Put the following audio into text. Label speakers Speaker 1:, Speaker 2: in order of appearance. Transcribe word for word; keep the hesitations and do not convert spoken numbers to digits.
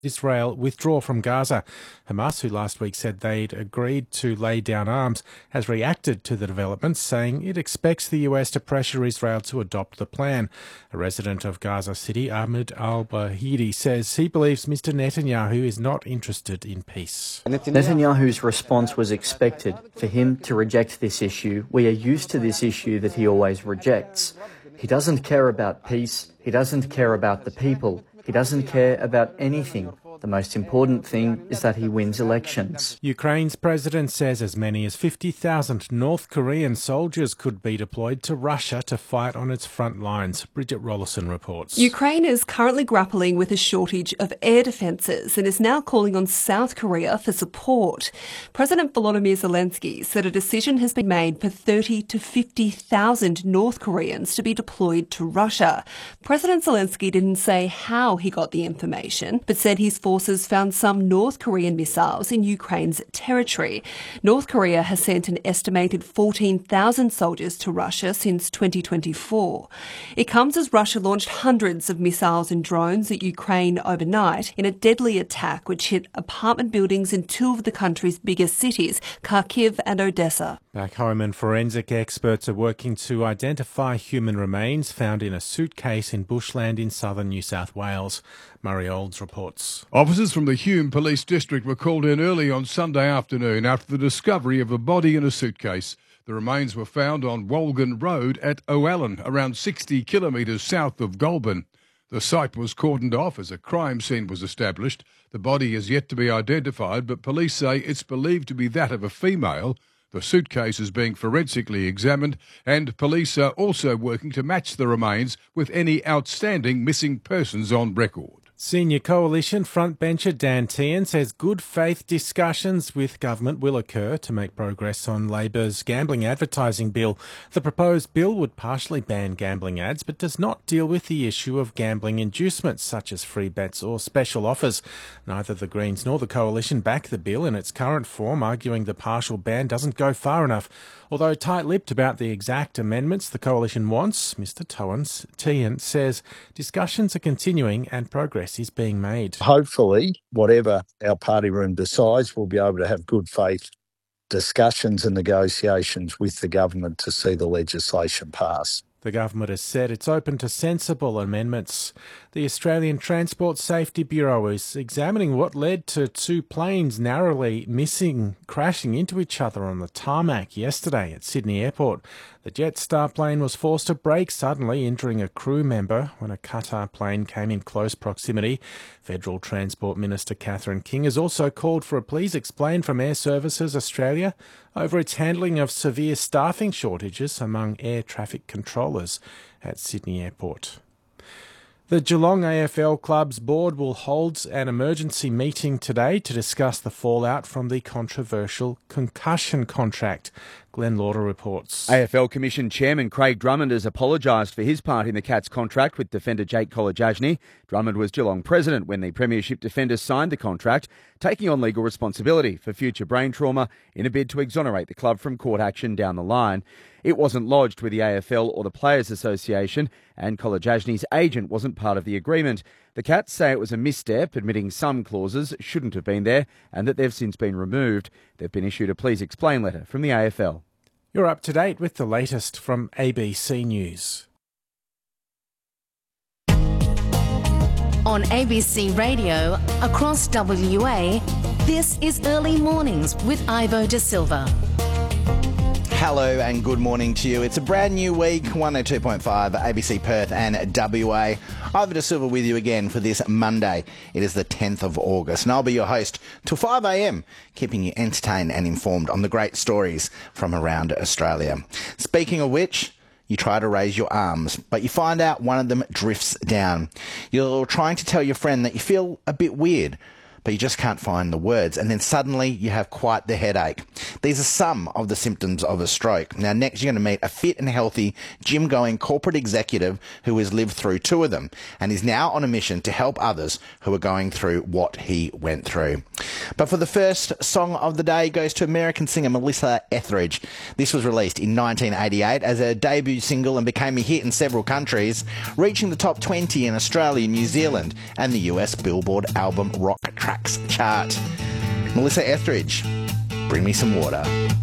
Speaker 1: Israel withdraw from Gaza. Hamas, who last week said they'd agreed to lay down arms, has reacted to the developments, saying it expects the U S to pressure Israel to adopt the plan. A resident of Gaza City, Ahmed al-Bahidi, says he believes Mister Netanyahu is not interested in peace.
Speaker 2: Netanyahu's response was expected, for him to reject this issue. We are used to this issue that he always rejects. He doesn't care about peace. He doesn't care about the people. He doesn't care about anything. The most important thing is that he wins elections.
Speaker 1: Ukraine's president says as many as fifty thousand North Korean soldiers could be deployed to Russia to fight on its front lines. Bridget Rollison reports.
Speaker 3: Ukraine is currently grappling with a shortage of air defences and is now calling on South Korea for support. President Volodymyr Zelensky said a decision has been made for thirty to fifty thousand North Koreans to be deployed to Russia. President Zelensky didn't say how he got the information, but said his forces found some North Korean missiles in Ukraine's territory. North Korea has sent an estimated fourteen thousand soldiers to Russia since twenty twenty-four. It comes as Russia launched hundreds of missiles and drones at Ukraine overnight in a deadly attack which hit apartment buildings in two of the country's biggest cities, Kharkiv and Odessa.
Speaker 1: Back home, and forensic experts are working to identify human remains found in a suitcase in bushland in southern New South Wales. Murray Olds reports.
Speaker 4: Officers from the Hume Police District were called in early on Sunday afternoon after the discovery of a body in a suitcase. The remains were found on Wolgan Road at O'Allen, around sixty kilometres south of Goulburn. The site was cordoned off as a crime scene was established. The body is yet to be identified, but police say it's believed to be that of a female. The suitcase is being forensically examined, and police are also working to match the remains with any outstanding missing persons on record.
Speaker 1: Senior Coalition frontbencher Dan Tehan says good faith discussions with government will occur to make progress on Labor's gambling advertising bill. The proposed bill would partially ban gambling ads but does not deal with the issue of gambling inducements such as free bets or special offers. Neither the Greens nor the Coalition back the bill in its current form, arguing the partial ban doesn't go far enough. Although tight-lipped about the exact amendments the Coalition wants, Mister Tehan says discussions are continuing and progress is being made.
Speaker 5: Hopefully, whatever our party room decides, we'll be able to have good faith discussions and negotiations with the government to see the legislation pass.
Speaker 1: The government has said it's open to sensible amendments. The Australian Transport Safety Bureau is examining what led to two planes narrowly missing, crashing into each other on the tarmac yesterday at Sydney Airport. The Jetstar plane was forced to brake suddenly, injuring a crew member when a Qatar plane came in close proximity. Federal Transport Minister Catherine King has also called for a please explain from Air Services Australia over its handling of severe staffing shortages among air traffic controllers at Sydney Airport. The Geelong A F L Club's board will hold an emergency meeting today to discuss the fallout from the controversial concussion contract. Glenn Lauder reports.
Speaker 6: A F L Commission Chairman Craig Drummond has apologised for his part in the Cats' contract with defender Jake Kolodjasny. Drummond was Geelong president when the Premiership defender signed the contract, taking on legal responsibility for future brain trauma in a bid to exonerate the club from court action down the line. It wasn't lodged with the A F L or the Players Association, and Kolodjasny's agent wasn't part of the agreement. The Cats say it was a misstep, admitting some clauses shouldn't have been there and that they've since been removed. They've been issued a please explain letter from the A F L.
Speaker 1: You're up to date with the latest from A B C News.
Speaker 7: On A B C Radio, across W A, this is Early Mornings with Ivo De Silva.
Speaker 8: Hello and good morning to you. It's a brand new week, one oh two point five, A B C Perth and W A. Ivo De Silva with you again for this Monday. It is the tenth of August and I'll be your host till five a m, keeping you entertained and informed on the great stories from around Australia. Speaking of which, you try to raise your arms, but you find out one of them drifts down. You're trying to tell your friend that you feel a bit weird, but you just can't find the words, and then suddenly you have quite the headache. These are some of the symptoms of a stroke. Now, next you're going to meet a fit and healthy, gym-going corporate executive who has lived through two of them and is now on a mission to help others who are going through what he went through. But for the first song of the day goes to American singer Melissa Etheridge. This was released in nineteen eighty-eight as a debut single and became a hit in several countries, reaching the top twenty in Australia, New Zealand and the U S Billboard Album Rock Tracks chart. Melissa Etheridge, Bring Me Some Water.